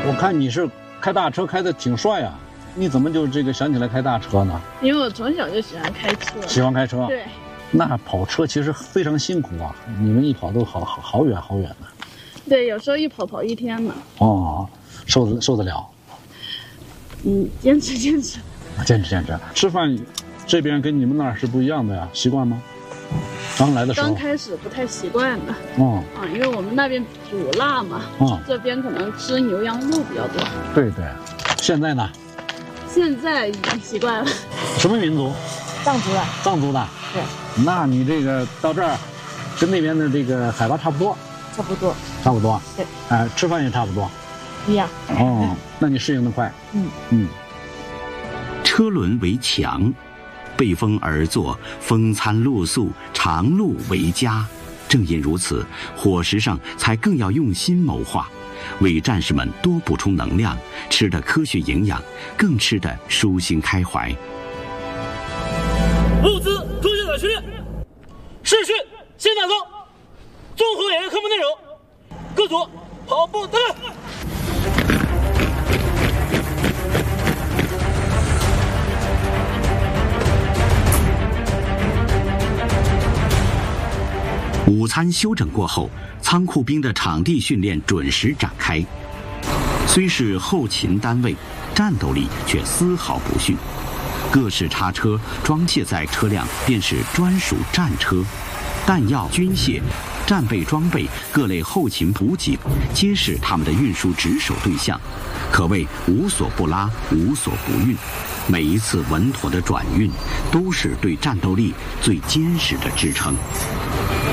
我看你是开大车开的挺帅啊，你怎么就想起来开大车呢？ 因为我从小就喜欢开车。 喜欢开车？ 对。 那跑车其实非常辛苦啊，你们一跑都好远好远的。 对，有时候一跑一天呢。 哦，受得了。 坚持。坚持。吃饭这边跟你们那儿是不一样的呀，习惯吗？刚来的时候。 刚开始不太习惯的。因为我们那边主辣嘛。这边可能吃牛羊肉比较多。 对。现在呢？ 现在已经习惯了。 什么民族？ 藏族的。 藏族的。 对。 那你到这儿，跟那边的海拔差不多。差不多。 对。 吃饭也差不多。 一样。 那你适应得快。 车轮为墙，背风而坐，风餐露宿，长路为家。正因如此，伙食上才更要用心谋划，为战士们多补充能量，吃得科学营养，更吃得舒心开怀。 物资科学短训练，试训现打造，综合演练科目内容，各组跑步队。 午餐休整过后，仓库兵的场地训练准时展开。虽是后勤单位，战斗力却丝毫不逊。各式叉车装卸在车辆便是专属战车，弹药、军械、战备装备、各类后勤补给，皆是他们的运输值守对象，可谓无所不拉，无所不运。每一次稳妥的转运，都是对战斗力最坚实的支撑。